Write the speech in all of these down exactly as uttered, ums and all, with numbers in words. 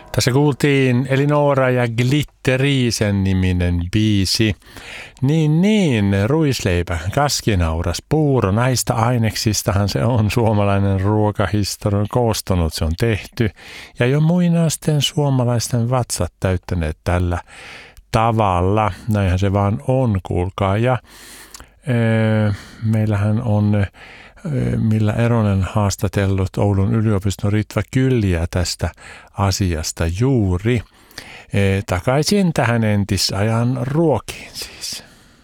Tässä kuultiin Elinora ja Glitterisen niminen biisi. Niin niin, ruisleipä, kaskinauras, puuro, näistä aineksistahan se on suomalainen ruokahistoria koostunut, se on tehty. Ja jo muinaisten suomalaisten vatsat täyttäneet tällä tavalla, näinhän se vaan on, kuulkaa. Ja öö, meillähän on Milla Eronen haastatellut Oulun yliopiston Ritva Kylliä tästä asiasta juuri. E, takaisin tähän entisajan ruokiin siis.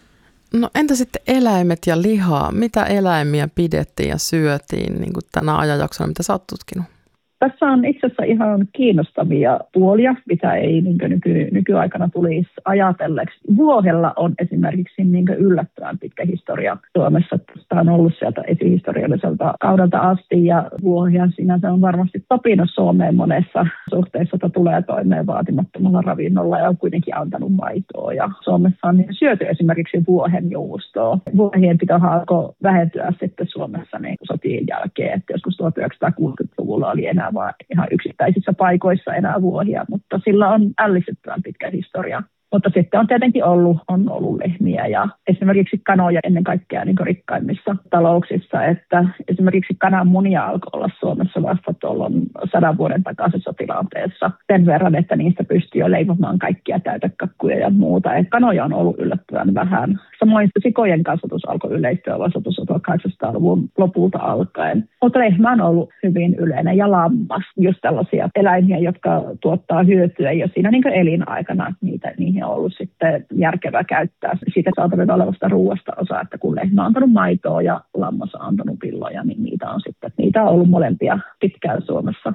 No entä sitten eläimet ja liha? Mitä eläimiä pidettiin ja syötiin niin kuin tänä ajanjaksona, mitä sä oot tutkinut? Tässä on itse asiassa ihan kiinnostavia puolia, mitä ei niin nyky, nykyaikana tulisi ajatelleeksi. Vuohella on esimerkiksi niin yllättävän pitkä historia Suomessa. Tämä on ollut sieltä esihistorialliselta kaudelta asti ja vuohia sinänsä on varmasti sopinut Suomeen monessa suhteessa, että tulee toimeen vaatimattomalla ravinnolla ja on kuitenkin antanut maitoa. Ja Suomessa on syöty esimerkiksi vuohenjuustoa. Vuohien pitohan alkoi vähentyä sitten Suomessa niin sotien jälkeen, että joskus tuhatyhdeksänsataakuusikymmentäluvulla oli enää vaan ihan yksittäisissä paikoissa enää vuohia, mutta sillä on ällistyttävän pitkä historia. Mutta sitten on tietenkin ollut, on ollut lehmiä ja esimerkiksi kanoja ennen kaikkea niin kuin rikkaimmissa talouksissa, että esimerkiksi kananmunia alkoi olla Suomessa vasta tuolloin sadan vuoden takaisessa tilanteessa sen verran, että niistä pystyy jo leivomaan kaikkia täytekakkuja ja muuta. Et kanoja on ollut yllättävän vähän. Samoin sikojen kasvatus alkoi yleistyä vasta tuhatkahdeksansataaluvun lopulta alkaen. Mutta lehmä on ollut hyvin yleinen ja lammas, just tällaisia eläimiä, jotka tuottaa hyötyä jo siinä niin kuin elinaikana niitä niihin on ollut sitten järkevää käyttää siitä saatavilla olevasta ruoasta osa, että kun lehmä on antanut maitoa ja lammas on antanut pilloja, niin niitä on sitten, niitä on ollut molempia pitkään Suomessa.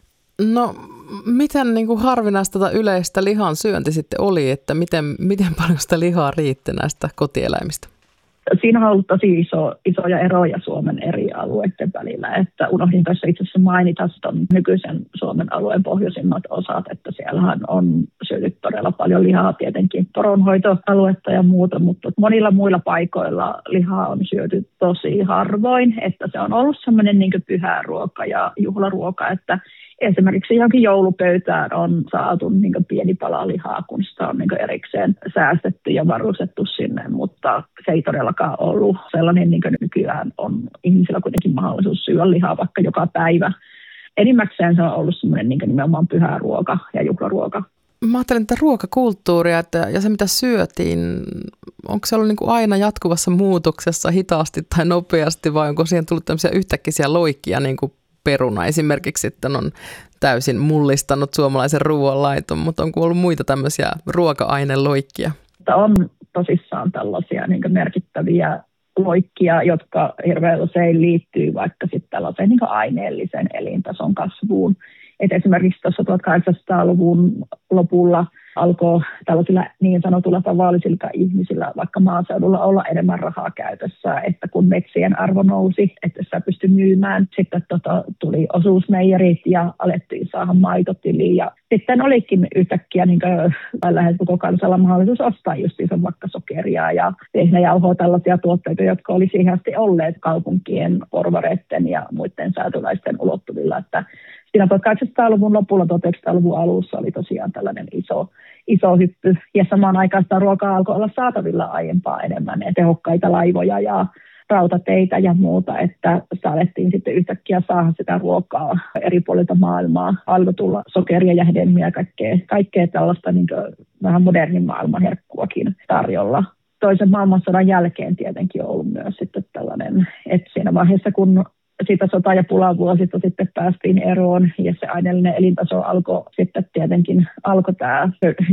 No, miten niin kuin harvinaista tätä yleistä lihan syönti sitten oli, että miten, miten paljon sitä lihaa riitti näistä kotieläimistä? Siinä on ollut tosi iso, isoja eroja Suomen eri alueiden välillä, että unohdin tässä itse asiassa mainita ton nykyisen Suomen alueen pohjoisimmat osat, että siellähän on syöty todella paljon lihaa, tietenkin poronhoitoaluetta ja muuta, mutta monilla muilla paikoilla lihaa on syöty tosi harvoin, että se on ollut semmoinen niin kuin pyhä ruoka ja juhlaruoka, että esimerkiksi johonkin joulupöytään on saatu niin kuin pieni pala lihaa, kun sitä on niin kuin erikseen säästetty ja varustettu sinne, mutta se ei todellakaan ollut sellainen, niin kuin nykyään on ihmisillä kuitenkin mahdollisuus syödä lihaa vaikka joka päivä. Enimmäkseen se on ollut semmoinen niin kuin nimenomaan pyhä ruoka ja juhlaruoka. Mä ajattelen tätä ruokakulttuuria että, ja se, mitä syötiin, onko se ollut niin kuin aina jatkuvassa muutoksessa hitaasti tai nopeasti vai onko siihen tullut tämmöisiä yhtäkkiä loikkia niin kuin peruna esimerkiksi, että on täysin mullistanut suomalaisen ruoanlaiton, mutta onko ollut muita tämmöisiä ruoka-aineloikkia? On tosissaan tällaisia niin kuin merkittäviä loikkia, jotka hirveän usein liittyy vaikka sitten tällaiseen niin kuin aineellisen elintason kasvuun. Et esimerkiksi tuossa tuhatkahdeksansataaluvun lopulla alkoi tällaisilla niin sanotulla tavallisilla ihmisillä vaikka maaseudulla olla enemmän rahaa käytössä, että kun metsien arvo nousi, että sitä pystyi myymään, sitten tota, tuli osuusmeijerit ja alettiin saada maitotiliin ja sitten olikin yhtäkkiä niin lähes koko kansalla mahdollisuus ostaa justiinsa vaikka sokeria ja vehnäjauhoa, tällaisia tuotteita, jotka oli siihen asti olleet kaupunkien porvareiden ja muiden säätyläisten ulottuvilla, että siinä tuhatkahdeksansataaluvun lopulla, tuhatyhdeksänsataaluvun alussa oli tosiaan tällainen iso, iso hyppy. Ja samaan aikaan sitä ruokaa alkoi olla saatavilla aiempaa enemmän. Ja tehokkaita laivoja ja rautateitä ja muuta, että alettiin sitten yhtäkkiä saada sitä ruokaa eri puolilta maailmaa. Alkoi tulla sokeria ja hedelmiä ja kaikkea, kaikkea tällaista niin kuin vähän modernin maailman herkkuakin tarjolla. Toisen maailmansodan jälkeen tietenkin on ollut myös sitten tällainen, että siinä vaiheessa kun siitä sota- ja pulavuosista sitten päästiin eroon ja se aineellinen elintaso alkoi sitten tietenkin alkoi tämä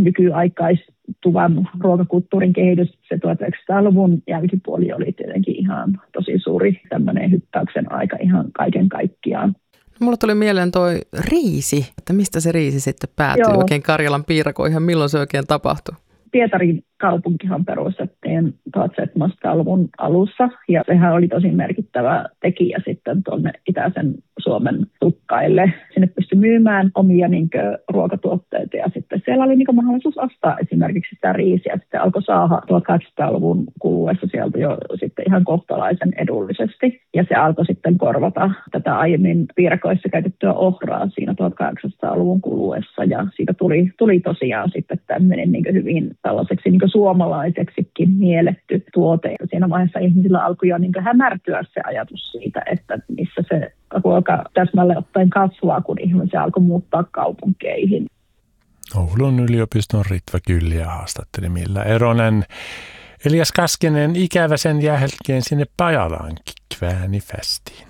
nykyaikaistuvan ruokakulttuurin kehitys. Se tuhatyhdeksänsataaluvun jälkipuoli oli tietenkin ihan tosi suuri tämmöinen hyppäyksen aika ihan kaiken kaikkiaan. Mulla tuli mieleen toi riisi, että mistä se riisi sitten päätyy Joo. oikein Karjalan piirakoihin, milloin se oikein tapahtui? Pietarin kaupunkihan perustettiin perustettiin tuhatseitsemänsataaluvun alussa ja sehän oli tosi merkittävä tekijä sitten tuonne itäisen Suomen tukkaille. Sinne pystyi myymään omia niin kuin, ruokatuotteita ja sitten siellä oli niin kuin, mahdollisuus ostaa esimerkiksi sitä riisiä. Sitten alkoi saada tuhatkahdeksansataaluvun kuluessa sieltä jo sitten ihan kohtalaisen edullisesti ja se alkoi sitten korvata tätä aiemmin piirakoissa käytettyä ohraa siinä tuhatkahdeksansataaluvun kuluessa ja siitä tuli, tuli tosiaan sitten tämmöinen niin kuin, hyvin tällaiseksi niin kuin, suomalaiseksikin mielletty tuote. Siinä vaiheessa ihmisillä alkoi jo niin kuin, hämärtyä se ajatus siitä, että missä se ruoka täsmälleen ottaen kasvaa, kun ihmisiä alkoi muuttaa kaupunkeihin. Oulun yliopiston Ritva Kylliä haastatteli Milla Eronen. Elias Kaskinen ikävä sen jälkeen sinne Pajalaankin kvääni fästiin.